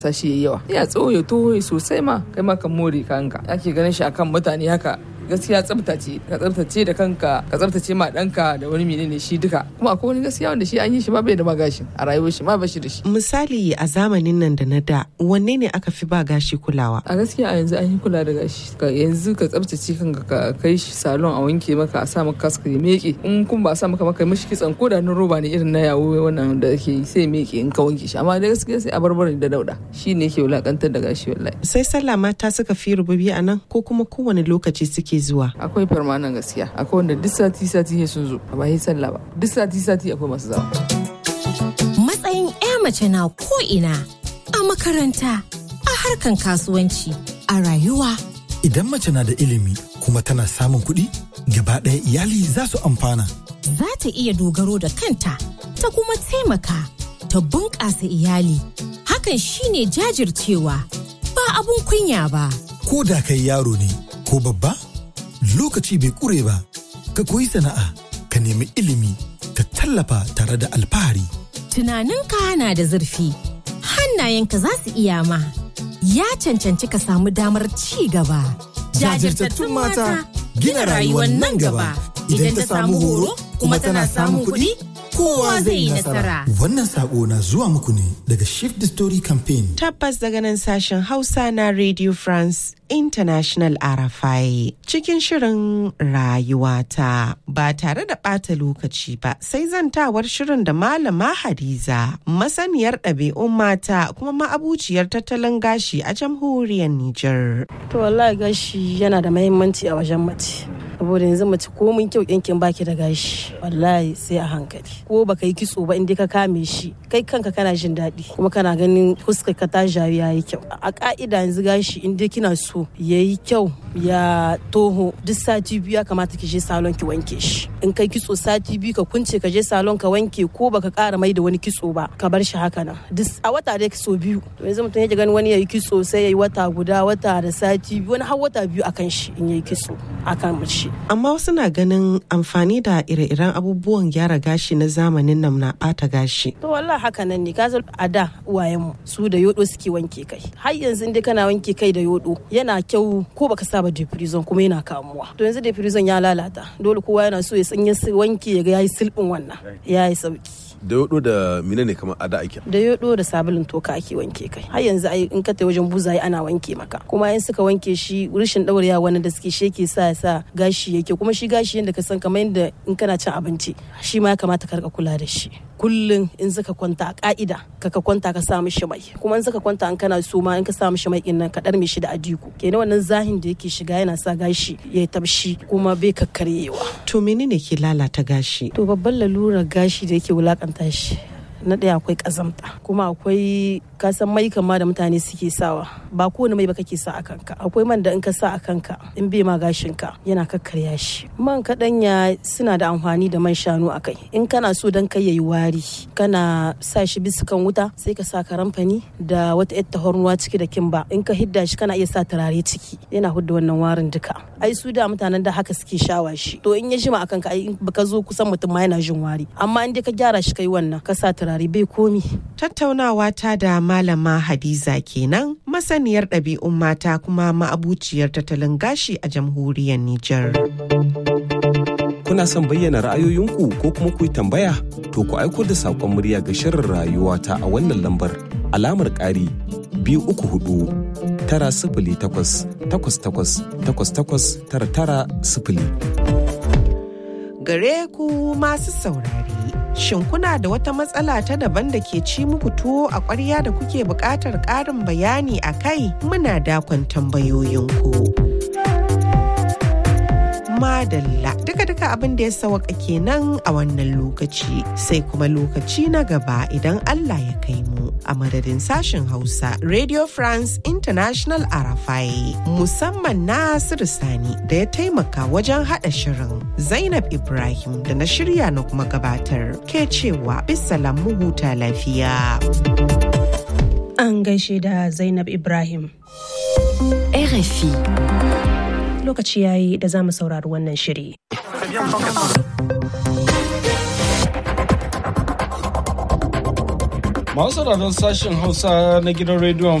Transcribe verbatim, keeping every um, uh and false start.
sashi yayi yawa ya tsawo ya toho sosai ma kai ma kan more kanka ake ganin shi akan mutane haka gaskiya tsaftace ka tsaftace da kanka ka tsaftace ma danka da wani menene shi duka kuma akwai wani gaskiya wanda shi an yi shi ba bai da magashin a rayuwar shi ma ba shi da shi. Misali a zamanin nan da na da wanne ne aka fi ba gashi kulawa? A gaskiya a yanzu an yi kula da gashi ka yanzu ka tsaftace kanka ka kai shi salon a wanke maka a sa maka kaska ya meke in kun ba sa maka maka mishi kitsan ko da na roba ne irin na yawo wannan da yake sai meke in ka wanke shi amma da gaskiya sai a barbarin da dauda shine yake wulakantar da gashi wallahi. Sai sallah mata suka fi rububi a nan ko kuma kowane lokaci suke zuwa? Akwai farmanan gaskiya akwai wanda duk sati sati sun zo ba yi sallah ba duk sati sati akwai masu zawa. Matsayin ƴa mace na ko ina a makaranta a harkan kasuwanci a rayuwa. Idan mace na da ilimi kuma tana samun kuɗi gaba ɗaya iyali za su amfana. Za ta iya dogaro da kanta ta kuma taimaka ta bunƙasa iyali hakan shine jajircewa ba abun kunya ba. Ko da kai yaro ne ko babba lokaci bai kure ba ka koyi sana'a ka nemi ilimi ka tallafa tare da alfahari. Tunaninka na da zurfi hannayenka za su iya ma ya cancanci ka samu damar ci gaba. Jajirtattun mata gina rayuwar nan gaba idan ta samu horo kuma tana samun kuɗi kowa zai yi nasara. Wannan sako na zuwa muku ne daga Shift the Story Campaign. Tabbas daga nan sashen Hausa na Radio France International R F I cikin shirin rayuwata ba tare da ɓata lokaci ba sai zantawar shirin da Malama Hadiza masaniyar ɗabi'un mata kuma ma'abuciyar tattalin gashi a jamhuriyar Nijar. To wallahi gashi yana da muhimmanci a wajen mace. Saboda yanzu mace ko mun kyau yankin baki da gashi wallahi sai a hankali ko baka yi kitso ba inda ka kame shi kai kanka kana jin daɗi kuma kana ganin fuskar ka ta jawi yayi kyau a ka'ida yanzu gashi inda kina so yayi kyau ya toho duk sati biyu ya kamata ki je salon ki wanke shi in kai kitso sati biyu ka kunce ka je salon ka wanke ko baka ƙara mai da wani kitso ba ka bar shi haka nan duk a wata dai kitso biyu to yanzu mutum yake ganin wani yayi kitso sai yayi wata guda wata da sati biyu wani har wata biyu akan shi in yayi kitso akan mace. Amma wasu na ganin amfani da ire-iren abubuwan gyara gashi na zamanin nan na bata gashi. To wallahi haka nan ne kaza a da uwayenmu su da yodo suke wanke kai. Har yanzu inda kana wanke kai da yodo yana kyau ko baka saba deprison kuma yana kamuwa. To yanzu deprison ya lalata. Dole kowa yana so ya sanya wanke ya ga yayi silbin wannan. Yayi sauki. Da yodo da mine ne kamar ada ake? Da yodo da sabulun toka ake wanke kai. Har yanzu ai in ka tai wajen buzaye ana wanke maka. Kuma in suka wanke shi rishin daurewa wani da suke sheke sa sa gashi yake kuma shi gashi yanda ka san kamar yanda in kana cin abinci shi ma ya kamata ka rika kula da shi. Kullum in suka kwanta a ka'ida kaka kwanta ka sa mishi mai kuma in suka kwanta an kana so ma in ka sa mishi mai din nan ka dar mishi da adiku kenan wannan zahin da yake shiga yana sa gashi ya tabshi kuma bai kakkaryewa. To menene ke lalata gashi? To babban lalurar gashi da yake wulakanta shi na ɗaya akwai ƙazamta kuma akwai kasan mai kama da mutane suke sawa ba kowane mai ba kake sa a kanka akwai man da in ka sa a kanka in bai ma gashinka yana kakkarya shi man kaɗanya suna da amfani da man shanu a kai in kana so don kai yayi wari kana sa shi bisa kan wuta sai ka sa karamfani da wata yar tahornuwa ciki da kimba in ka hidda shi kana iya sa turare ciki yana hudda wannan warin duka ai su da mutanen da haka suke shawa shi to in ya jima a kanka ai baka zo kusan mutum ma yana jin wari amma in dai ka gyara shi kai wannan ka sa turare bai komi. Tattaunawa ta da Malama Hadiza kenan masaniyar ɗabi'un mata kuma ma'abuciyar tattalin gashi a jamhuriyar Nijar. Kuna son bayyana ra'ayoyinku ko kuma ku yi tambaya? To ku aiko da saƙon murya ga shirin rayuwata a wannan lambar alamar ƙari biyu uku hudu tara sifili takwas takwas takwas takwas takwas tara tara sifili. Gare ku masu saurare. Shin kuna da wata matsala ta daban da ke ci muku tuwo a ƙwarya da kuke buƙatar ƙarin bayani a kai? Muna dakon tambayoyinku. Madalla duka-duka abin da ya sawaka kenan a wannan lokaci sai kuma lokaci na gaba idan Allah ya kai mu a madadin sashen Hausa Radio France International R F I musamman Nasiru Sani da ya taimaka wajen haɗa shirin Zainab Ibrahim da na shirya na kuma gabatar ke cewa bisalam mu huta lafiya. An gaishe da Zainab Ibrahim. R F I Lokaci yayi da za mu saurari wannan shiri. Masu sauraron sashen Hausa na gidan rediyon